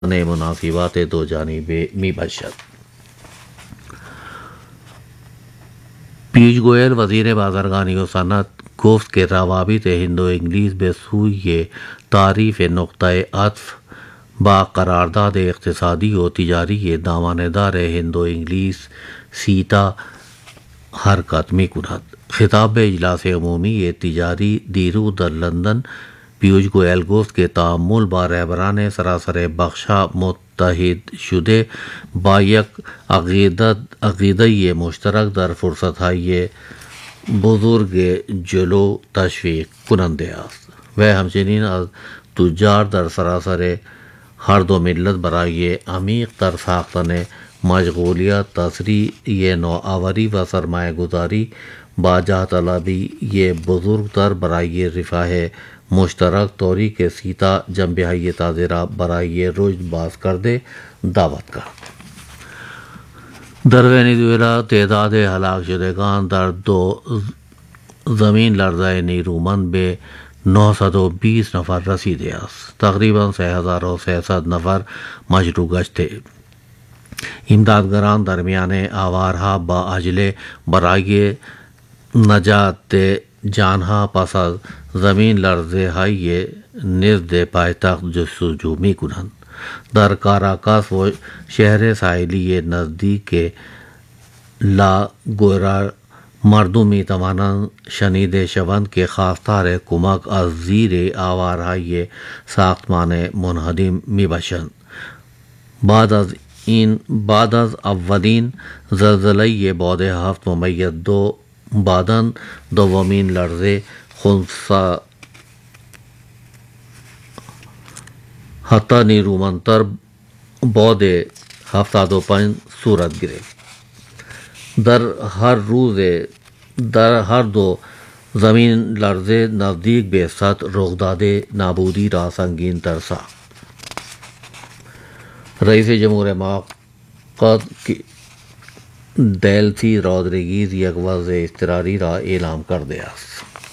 مناسبات دو جانبیں می باشد۔ پیوش گوئل وزیر بازرگانی و صنعت گفت کہ روابط ہند و انگلیس به سوی تعریف نقطۂ عطف با قرارداد اقتصادی و تجاری دامنه‌دار ہند و انگلیس سیتا حرکت می‌کند۔ خطاب به اجلاس عمومی تجاری دیروز در لندن پیوش گوئل گفت که تعامل با رهبران سراسر بخش متحد شده با یک عقیده مشترک در فرصت‌های بزرگ جلو تشویق کننده است و همچنین از تجار در سراسر هر دو ملت برای عمیق تر ساختن مشغولیت، تسریع نوآوری و سرمایه گذاری با جاه طلبی بزرگتر برای رفاه مشترک طوری که سیتا جنبه‌های تازه را برای رشد باز کرده دعوت کرد۔ در ونزوئلا تعداد ہلاک شدگان در دو زمین لرزه نیرومند به 920 نفر رسیده است۔ تقریباً 3300 نفر مشروع گشته امدادگران درمیان آوارها با عجله برای نجات جانها پس از زمین لرزه های نزد پایتخت جستجو می کنند۔ در کاراکاس و شهر ساحلی نزدیک لا گویرا مردم می توانند شنیده شوند که خواستار کمک از زیر آوارهای ساختمان منهدم می باشند۔ بعد از اولین زلزله بعد 7.2 بعداً دومین لرزه خنثی حتی نیرومندتر بعد 75 صورت گرفت۔ در هر دو زمین لرزه نزدیک به 100 رخداد نابودی را سنگین تر ساخت۔ رئیس جمهور موقت دیلسی رودریگز یک وضع اضطراری را اعلام کرده است۔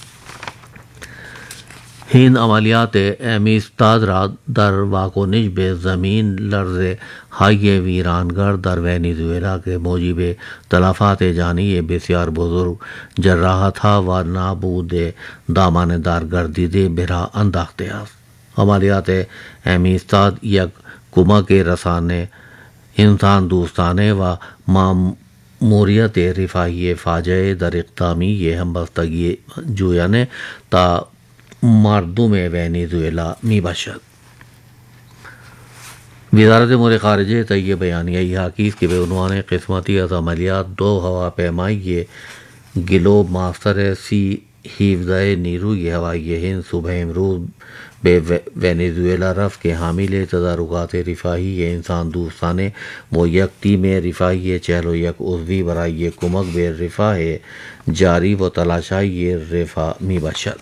هند عملیات امیستاد را در واکنش به زمین لرزه های ویرانگر در ونزوئلا که موجب تلفات جانی بسیار بزرگ، جراحت ها و نابود دامنه‌دار گردیده به راه انداخته است۔ عملیات امیستاد یک کمک رسانه انسان دوستانه و ماموریت رفاهی فاجعه در اقدامی همبستگی جویانه تا مردم ونزوئلا می باشد۔ وزارت امور خارجه طی بیانیه حاکی است که به عنوان قسمتی از عملیات دو هواپیمای گلوب ماستر 17 نیروی هوایی هند صبح امروز به ونزوئلا رفت که حامل تدارکات رفاهی انسان دوستانه و یک تیم رفاهی 41 عضوی برای کمک به رفاه جاری و تلاشی رفاه می باشد۔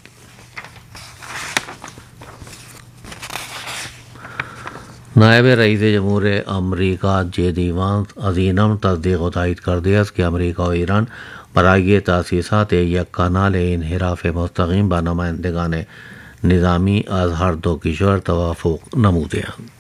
نائب رئیس جمهور امریکا جے دی وانس از این امر تصدیق و تایید کرده است که امریکا و ایران برای تأسیسات یک کانال انحراف مستقیم با نمایندگان نظامی از هر دو کشور توافق نموده‌اند۔